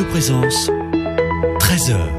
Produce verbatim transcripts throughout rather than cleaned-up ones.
Présence, treize heures.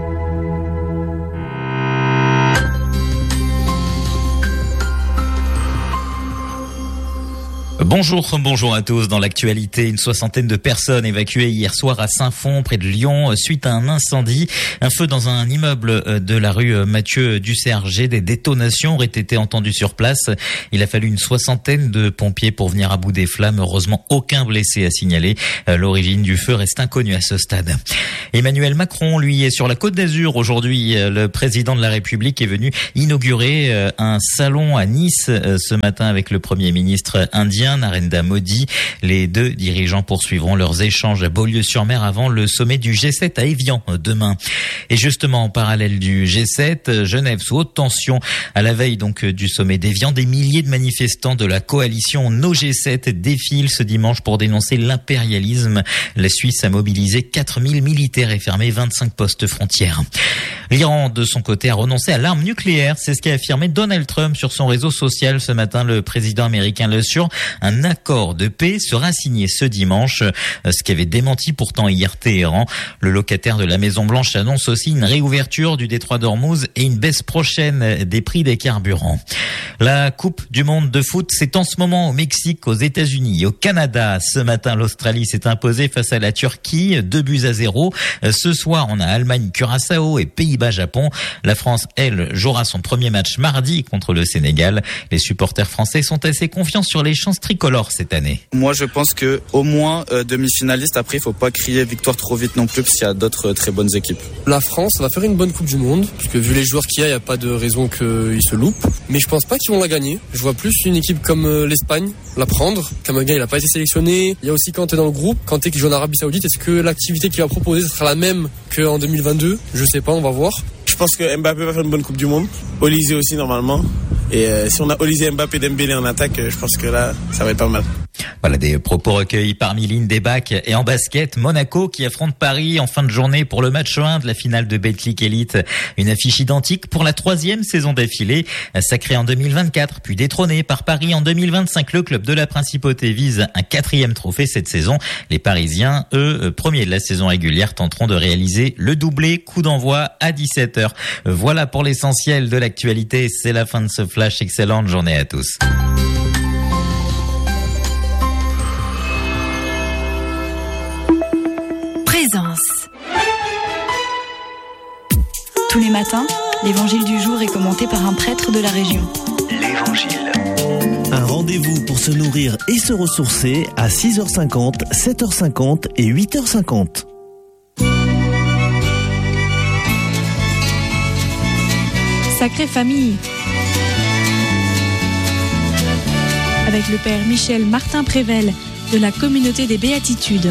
Bonjour, bonjour à tous. Dans l'actualité, une soixantaine de personnes évacuées hier soir à Saint-Fond, près de Lyon, suite à un incendie. Un feu dans un immeuble de la rue Mathieu Ducerger. Des détonations auraient été entendues sur place. Il a fallu une soixantaine de pompiers pour venir à bout des flammes. Heureusement, aucun blessé à signaler. L'origine du feu reste inconnue à ce stade. Emmanuel Macron, lui, est sur la Côte d'Azur aujourd'hui. Le président de la République est venu inaugurer un salon à Nice ce matin avec le Premier ministre indien, Narendra Modi. Les deux dirigeants poursuivront leurs échanges à Beaulieu-sur-Mer avant le sommet du G sept à Évian demain. Et justement, en parallèle du G sept, Genève sous haute tension. À la veille donc du sommet d'Évian, des milliers de manifestants de la coalition No G sept défilent ce dimanche pour dénoncer l'impérialisme. La Suisse a mobilisé quatre mille militaires et fermé vingt-cinq postes frontières. L'Iran, de son côté, a renoncé à l'arme nucléaire. C'est ce qu'a affirmé Donald Trump sur son réseau social ce matin. Le président américain l'assure. Un accord de paix sera signé ce dimanche, ce qu'avait démenti pourtant hier Téhéran. Le locataire de la Maison-Blanche annonce aussi une réouverture du détroit d'Ormuz et une baisse prochaine des prix des carburants. La Coupe du monde de foot, c'est en ce moment au Mexique, aux États-Unis et au Canada. Ce matin, l'Australie s'est imposée face à la Turquie, deux buts à zéro. Ce soir, on a Allemagne, Curaçao et Pays-Bas, Japon. La France, elle, jouera son premier match mardi contre le Sénégal. Les supporters français sont assez confiants sur les chances tricolores cette année. Moi, je pense que au moins euh, demi-finaliste. Après, il faut pas crier victoire trop vite non plus, parce qu'il y a d'autres euh, très bonnes équipes. La France va faire une bonne Coupe du Monde, parce que vu les joueurs qu'il y a, il n'y a pas de raison qu'ils se loupent. Mais je pense pas qu'ils vont la gagner. Je vois plus une équipe comme euh, l'Espagne la prendre. Kamaga, il n'a pas été sélectionné. Il y a aussi Kanté dans le groupe. Kanté qui joue en Arabie Saoudite. Est-ce que l'activité qu'il va proposer ce sera la même qu'en deux mille vingt-deux? Je sais pas, on va voir. Je pense que Mbappé va faire une bonne Coupe du Monde. Olysée aussi normalement. Et euh, si on a Olysée, Mbappé, Dembélé en attaque, euh, je pense que là, ça va être pas mal. Voilà des propos recueillis par Miline Debac. Et en basket, Monaco qui affronte Paris en fin de journée pour le match un de la finale de Betclic Elite. Une affiche identique pour la troisième saison d'affilée. Sacré en deux mille vingt-quatre, puis détrôné par Paris en deux mille vingt-cinq. Le club de la Principauté vise un quatrième trophée cette saison. Les Parisiens, eux, premiers de la saison régulière, tenteront de réaliser le doublé. Coup d'envoi à dix-sept heures. Voilà pour l'essentiel de l'actualité. C'est la fin de ce flash. Excellente journée à tous. Présence. Tous les matins, l'évangile du jour est commenté par un prêtre de la région. L'évangile. Un rendez-vous pour se nourrir et se ressourcer à six heures cinquante, sept heures cinquante et huit heures cinquante. Sacrée famille. Avec le père Michel Martin Prével de la communauté des Béatitudes.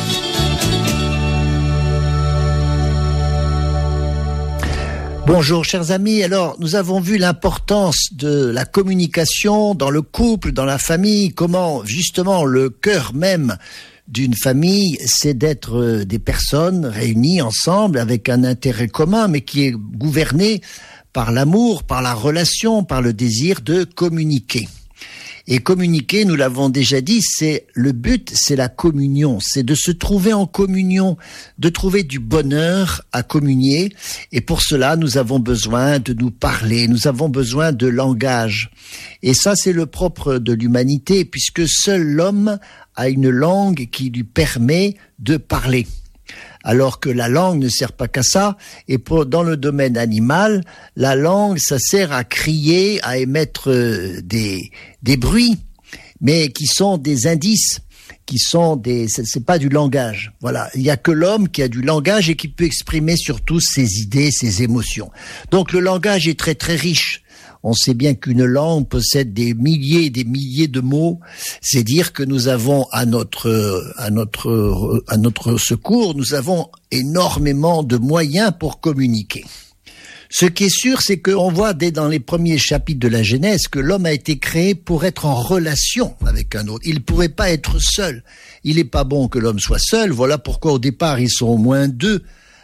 Bonjour chers amis, alors nous avons vu l'importance de la communication dans le couple, dans la famille, comment justement le cœur même d'une famille, c'est d'être des personnes réunies ensemble avec un intérêt commun, mais qui est gouverné par l'amour, par la relation, par le désir de communiquer. Et communiquer, nous l'avons déjà dit, c'est le but, c'est la communion, c'est de se trouver en communion, de trouver du bonheur à communier. Et pour cela, nous avons besoin de nous parler, nous avons besoin de langage. Et ça, c'est le propre de l'humanité, puisque seul l'homme a une langue qui lui permet de parler. Alors que la langue ne sert pas qu'à ça, et pour, dans le domaine animal, la langue, ça sert à crier, à émettre euh, des, des bruits, mais qui sont des indices, qui sont des, c'est, c'est pas du langage. Voilà. Il y a que l'homme qui a du langage et qui peut exprimer surtout ses idées, ses émotions. Donc le langage est très très riche. On sait bien qu'une langue possède des milliers et des milliers de mots. C'est dire que nous avons à notre, à notre, à notre secours, nous avons énormément de moyens pour communiquer. Ce qui est sûr, c'est qu'on voit dès dans les premiers chapitres de la Genèse que l'homme a été créé pour être en relation avec un autre. Il ne pourrait pas être seul. Il n'est pas bon que l'homme soit seul. Voilà pourquoi au départ, ils sont au moins deux.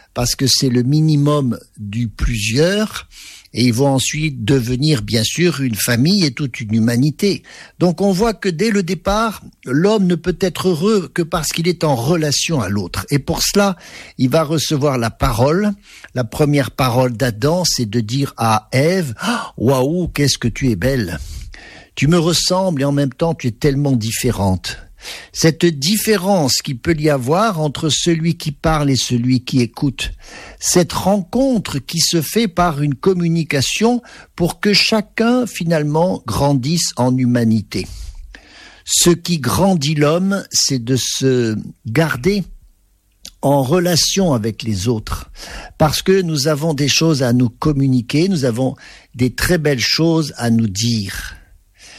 parce que c'est le minimum du plusieurs, et ils vont ensuite devenir bien sûr une famille et toute une humanité. Donc on voit que dès le départ, l'homme ne peut être heureux que parce qu'il est en relation à l'autre. Et pour cela, il va recevoir la parole. La première parole d'Adam, c'est de dire à Ève, « Waouh, qu'est-ce que tu es belle ! Tu me ressembles et en même temps tu es tellement différente. » Cette différence qu'il peut y avoir entre celui qui parle et celui qui écoute, cette rencontre qui se fait par une communication pour que chacun finalement grandisse en humanité. Ce qui grandit l'homme, c'est de se garder en relation avec les autres, parce que nous avons des choses à nous communiquer, nous avons des très belles choses à nous dire.